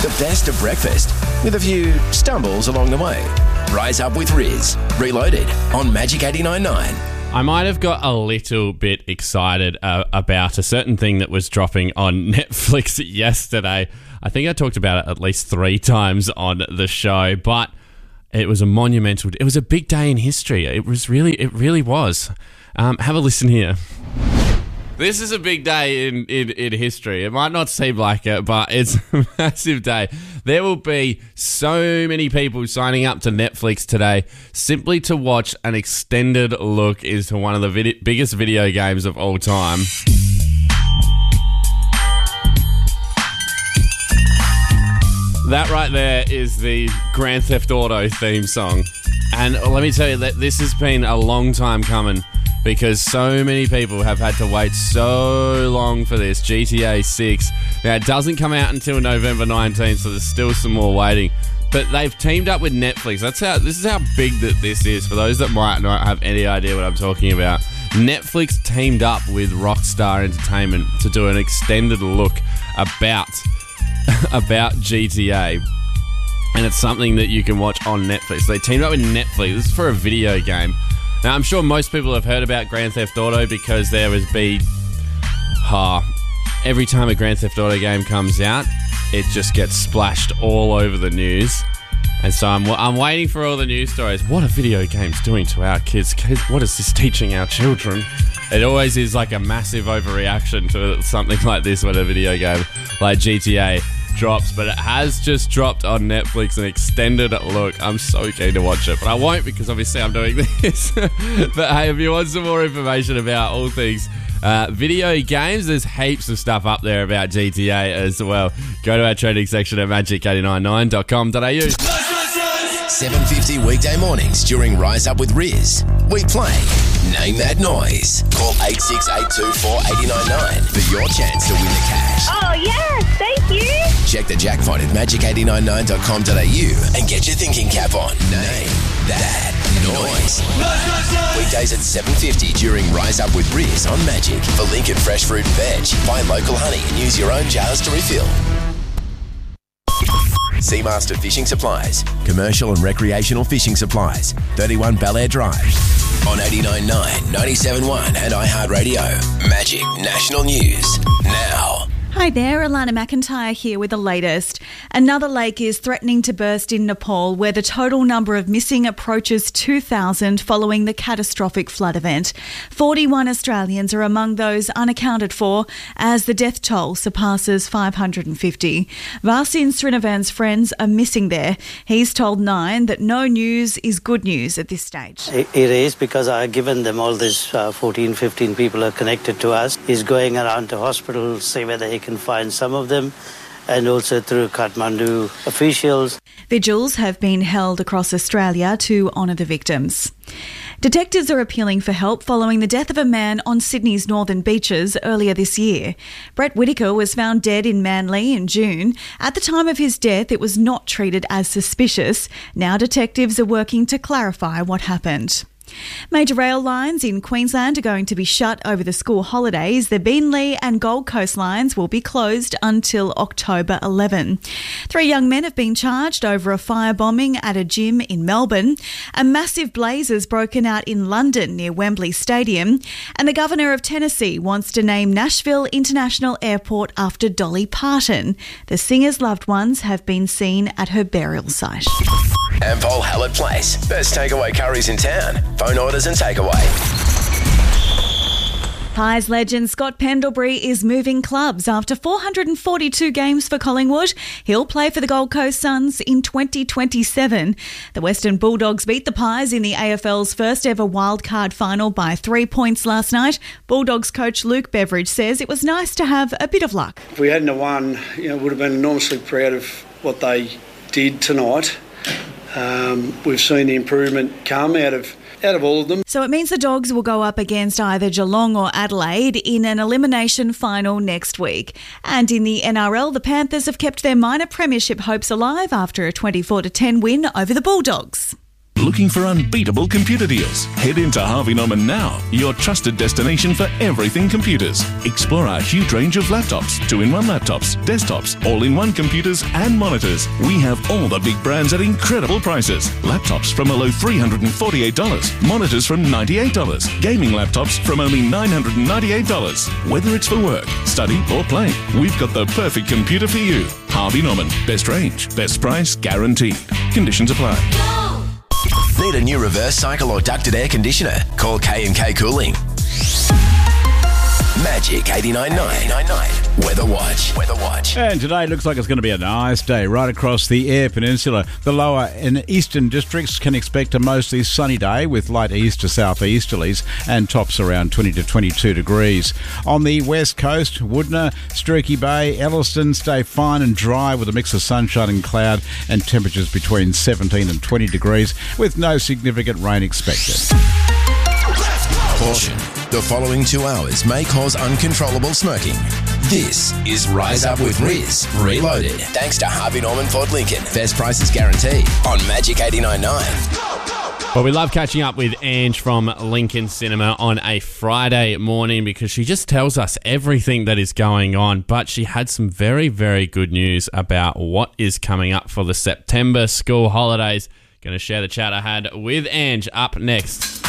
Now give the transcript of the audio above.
The best of breakfast, with a few stumbles along the way. Rise Up with Riz, Reloaded on Magic 89.9. I might have got a little bit excited about a certain thing that was dropping on Netflix yesterday. I think I talked about it at least 3 times on the show, but it was it was a big day in history. It really was. Have a listen here. This is a big day in history. It might not seem like it, but it's a massive day. There will be so many people signing up to Netflix today simply to watch an extended look into one of the biggest video games of all time. That right there is the Grand Theft Auto theme song. And let me tell you that this has been a long time coming, because so many people have had to wait so long for this. GTA 6. Now, it doesn't come out until November 19th, so there's still some more waiting. But they've teamed up with Netflix. This is how big that this is. For those that might not have any idea what I'm talking about, Netflix teamed up with Rockstar Entertainment to do an extended look about GTA. And it's something that you can watch on Netflix. They teamed up with Netflix. This is for a video game. Now, I'm sure most people have heard about Grand Theft Auto because there has been... every time a Grand Theft Auto game comes out, it just gets splashed all over the news. And so I'm waiting for all the news stories. What are video games doing to our kids? What is this teaching our children? It always is like a massive overreaction to something like this when a video game like GTA drops, but it has just dropped on Netflix, an extended look. I'm so keen to watch it, but I won't because obviously I'm doing this. But hey, if you want some more information about all things video games, there's heaps of stuff up there about GTA as well. Go to our trending section at magic899.com.au. 7:50 weekday mornings during Rise Up with Riz. We play Name That Noise. Call 86824899 for your chance to win the cash. Oh, yes, thank you. Check the jackpot at magic899.com.au and get your thinking cap on. Name That Noise. Weekdays at 7:50 during Rise Up with Riz on Magic. For Lincoln Fresh Fruit and Veg, buy local honey and use your own jars to refill. Seamaster Fishing Supplies, commercial and recreational fishing supplies, 31 Bel Air Drive. On 89.9, 97.1 and iHeartRadio. Magic National News now. Hi there, Alana McIntyre here with the latest. Another lake is threatening to burst in Nepal, where the total number of missing approaches 2,000 following the catastrophic flood event. 41 Australians are among those unaccounted for, as the death toll surpasses 550. Vasin Srinavan's friends are missing there. He's told Nine that no news is good news at this stage. It is, because I've given them all this 14, 15 people are connected to us. He's going around to hospitals, see whether he can find some of them, and also through Kathmandu officials. Vigils have been held across Australia to honour the victims. Detectives are appealing for help following the death of a man on Sydney's northern beaches earlier this year. Brett Whitaker was found dead in Manly in June. At the time of his death, it was not treated as suspicious. Now detectives are working to clarify what happened. Major rail lines in Queensland are going to be shut over the school holidays. The Beenleigh and Gold Coast lines will be closed until October 11. 3 young men have been charged over a firebombing at a gym in Melbourne. A massive blaze has broken out in London near Wembley Stadium. And the Governor of Tennessee wants to name Nashville International Airport after Dolly Parton. The singer's loved ones have been seen at her burial site. Ampol Hallett Place. Best takeaway curries in town. Phone orders and takeaway. Pies legend Scott Pendlebury is moving clubs after 442 games for Collingwood. He'll play for the Gold Coast Suns in 2027. The Western Bulldogs beat the Pies in the AFL's first ever wildcard final by 3 points last night. Bulldogs coach Luke Beveridge says it was nice to have a bit of luck. If we hadn't have won, would have been enormously proud of what they did tonight. We've seen the improvement come out of all of them. So it means the Dogs will go up against either Geelong or Adelaide in an elimination final next week. And in the NRL, the Panthers have kept their minor premiership hopes alive after a 24-10 win over the Bulldogs. Looking for unbeatable computer deals? Head into Harvey Norman now, your trusted destination for everything computers. Explore our huge range of laptops, 2-in-1 laptops, desktops, all-in-one computers and monitors. We have all the big brands at incredible prices. Laptops from a low $348, monitors from $98, gaming laptops from only $998. Whether it's for work, study or play, we've got the perfect computer for you. Harvey Norman, best range, best price guaranteed. Conditions apply. Need a new reverse cycle or ducted air conditioner? Call K&K Cooling. Magic 89.9 Weather Watch. And today looks like it's going to be a nice day right across the Eyre Peninsula. The lower and eastern districts can expect a mostly sunny day with light east to southeasterlies and tops around 20 to 22 degrees. On the west coast, Woodner, Streaky Bay, Elliston stay fine and dry with a mix of sunshine and cloud and temperatures between 17 and 20 degrees with no significant rain expected. Caution. The following 2 hours may cause uncontrollable smoking. This is Rise Up with Riz Reloaded. Thanks to Harvey Norman Ford Lincoln. Best prices guaranteed on Magic 89.9. Well, we love catching up with Ange from Lincoln Cinema on a Friday morning because she just tells us everything that is going on. But she had some very, very good news about what is coming up for the September school holidays. Going to share the chat I had with Ange up next.